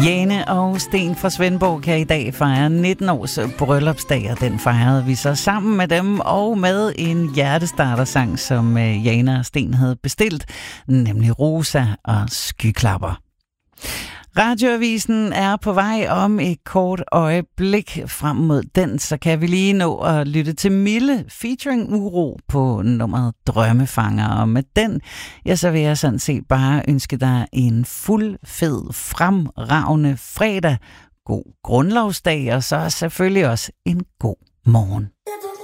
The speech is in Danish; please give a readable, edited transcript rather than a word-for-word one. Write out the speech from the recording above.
Jane og Sten fra Svendborg kan i dag fejre 19 års bryllupsdag, og den fejrede vi så sammen med dem og med en hjertestartersang, som Jane og Sten havde bestilt, nemlig Rosa og Skyklapper. Radioavisen er på vej om et kort øjeblik. Frem mod den, så kan vi lige nå at lytte til Mille featuring Uro på nummeret Drømmefanger. Og med den, ja, så vil jeg sådan set bare ønske dig en fuld, fed, fremragende fredag. God grundlovsdag, og så selvfølgelig også en god morgen.